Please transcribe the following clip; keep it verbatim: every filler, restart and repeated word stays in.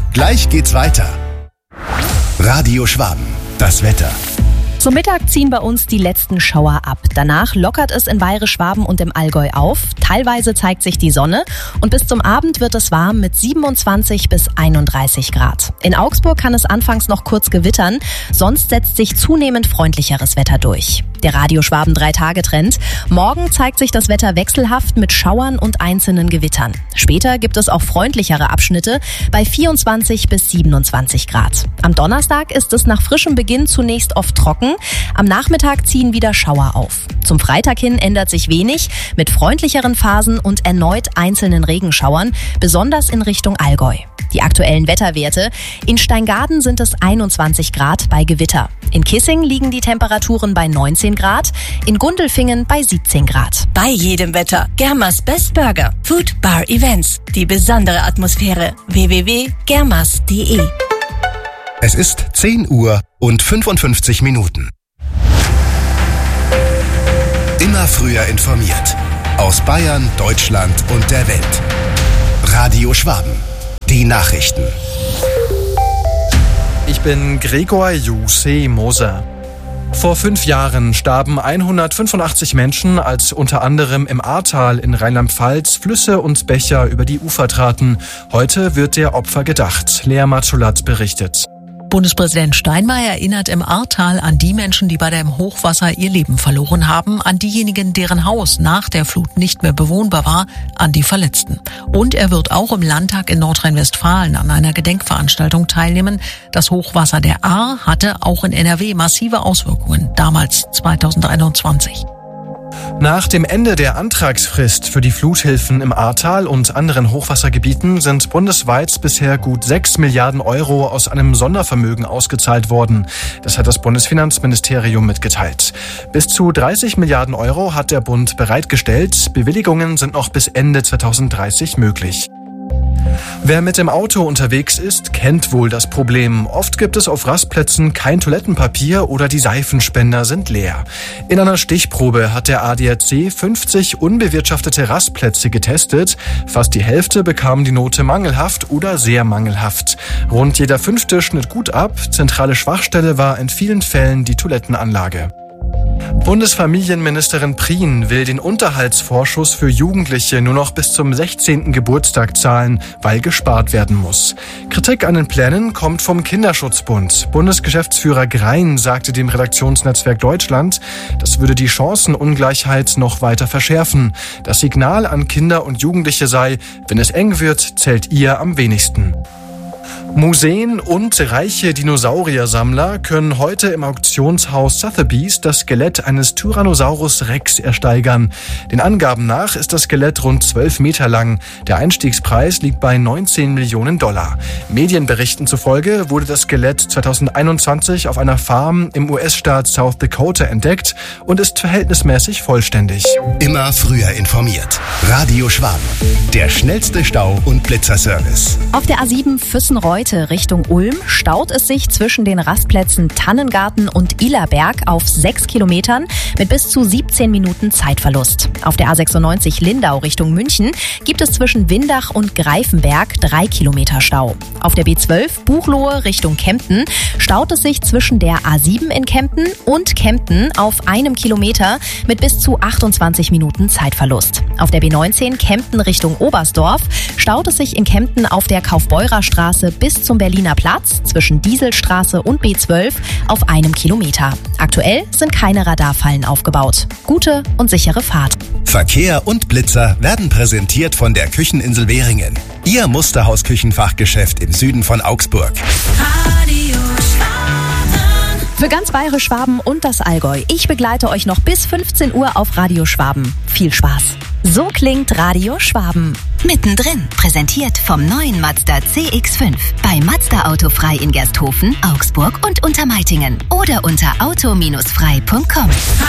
Gleich geht's weiter. Radio Schwaben, das Wetter. Zum Mittag ziehen bei uns die letzten Schauer ab. Danach lockert es in Bayerisch-Schwaben und im Allgäu auf. Teilweise zeigt sich die Sonne und bis zum Abend wird es warm mit siebenundzwanzig bis einunddreißig Grad. In Augsburg kann es anfangs noch kurz gewittern, sonst setzt sich zunehmend freundlicheres Wetter durch. Der Radio Schwaben drei Tage Trend. Morgen zeigt sich das Wetter wechselhaft mit Schauern und einzelnen Gewittern. Später gibt es auch freundlichere Abschnitte bei vierundzwanzig bis siebenundzwanzig Grad. Am Donnerstag ist es nach frischem Beginn zunächst oft trocken. Am Nachmittag ziehen wieder Schauer auf. Zum Freitag hin ändert sich wenig mit freundlicheren Phasen und erneut einzelnen Regenschauern, besonders in Richtung Allgäu. Die aktuellen Wetterwerte: in Steingaden sind es einundzwanzig Grad bei Gewitter. In Kissing liegen die Temperaturen bei neunzehn Grad, in Gundelfingen bei siebzehn Grad. Bei jedem Wetter Germas Best Burger, Food, Bar, Events. Die besondere Atmosphäre. w w w punkt germas punkt d e. Es ist zehn Uhr und fünfundfünfzig Minuten. Immer früher informiert. Aus Bayern, Deutschland und der Welt. Radio Schwaben. Die Nachrichten. Ich bin Gregor Juse Moser. Vor fünf Jahren starben hundertfünfundachtzig Menschen, als unter anderem im Ahrtal in Rheinland-Pfalz Flüsse und Bäche über die Ufer traten. Heute wird der Opfer gedacht. Lea Matschulat berichtet. Bundespräsident Steinmeier erinnert im Ahrtal an die Menschen, die bei dem Hochwasser ihr Leben verloren haben, an diejenigen, deren Haus nach der Flut nicht mehr bewohnbar war, an die Verletzten. Und er wird auch im Landtag in Nordrhein-Westfalen an einer Gedenkveranstaltung teilnehmen. Das Hochwasser der Ahr hatte auch in N R W massive Auswirkungen, damals zweitausendeinundzwanzig. Nach dem Ende der Antragsfrist für die Fluthilfen im Ahrtal und anderen Hochwassergebieten sind bundesweit bisher gut sechs Milliarden Euro aus einem Sondervermögen ausgezahlt worden. Das hat das Bundesfinanzministerium mitgeteilt. Bis zu dreißig Milliarden Euro hat der Bund bereitgestellt. Bewilligungen sind noch bis Ende zweitausenddreißig möglich. Wer mit dem Auto unterwegs ist, kennt wohl das Problem. Oft gibt es auf Rastplätzen kein Toilettenpapier oder die Seifenspender sind leer. In einer Stichprobe hat der A D A C fünfzig unbewirtschaftete Rastplätze getestet. Fast die Hälfte bekamen die Note mangelhaft oder sehr mangelhaft. Rund jeder fünfte schnitt gut ab. Zentrale Schwachstelle war in vielen Fällen die Toilettenanlage. Bundesfamilienministerin Prien will den Unterhaltsvorschuss für Jugendliche nur noch bis zum sechzehnten Geburtstag zahlen, weil gespart werden muss. Kritik an den Plänen kommt vom Kinderschutzbund. Bundesgeschäftsführer Grein sagte dem Redaktionsnetzwerk Deutschland, das würde die Chancenungleichheit noch weiter verschärfen. Das Signal an Kinder und Jugendliche sei, wenn es eng wird, zählt ihr am wenigsten. Museen und reiche Dinosauriersammler können heute im Auktionshaus Sotheby's das Skelett eines Tyrannosaurus Rex ersteigern. Den Angaben nach ist das Skelett rund zwölf Meter lang. Der Einstiegspreis liegt bei neunzehn Millionen Dollar. Medienberichten zufolge wurde das Skelett zweitausendeinundzwanzig auf einer Farm im U S-Staat South Dakota entdeckt und ist verhältnismäßig vollständig. Immer früher informiert. Radio Schwaben. Der schnellste Stau- und Blitzerservice. Auf der A sieben Füssenreuth Richtung Ulm staut es sich zwischen den Rastplätzen Tannengarten und Ihlerberg auf sechs Kilometern mit bis zu siebzehn Minuten Zeitverlust. Auf der A sechsundneunzig Lindau Richtung München gibt es zwischen Windach und Greifenberg drei Kilometer Stau. Auf der B zwölf Buchloe Richtung Kempten staut es sich zwischen der A sieben in Kempten und Kempten auf einem Kilometer mit bis zu achtundzwanzig Minuten Zeitverlust. Auf der B neunzehn Kempten Richtung Oberstdorf staut es sich in Kempten auf der Kaufbeurerstraße bis zum Berliner Platz zwischen Dieselstraße und B zwölf auf einem Kilometer. Aktuell sind keine Radarfallen aufgebaut. Gute und sichere Fahrt. Verkehr und Blitzer werden präsentiert von der Kücheninsel Währingen. Ihr Musterhaus-Küchenfachgeschäft im Süden von Augsburg. Radio Schwaben. Für ganz Bayerisch-Schwaben und das Allgäu. Ich begleite euch noch bis fünfzehn Uhr auf Radio Schwaben. Viel Spaß. So klingt Radio Schwaben. Mittendrin, präsentiert vom neuen Mazda C X fünf. Bei Mazda Autofrei in Gersthofen, Augsburg und Untermeitingen. Oder unter auto Bindestrich frei Punkt com.